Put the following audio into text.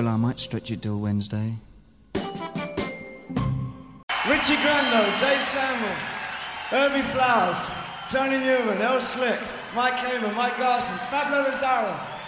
Well, I might stretch it till Wednesday. Richie Grando, Dave Samuel, Herbie Flowers, Tony Newman, El Slick, Mike Kamen, Mike Garson, Pablo Rosario.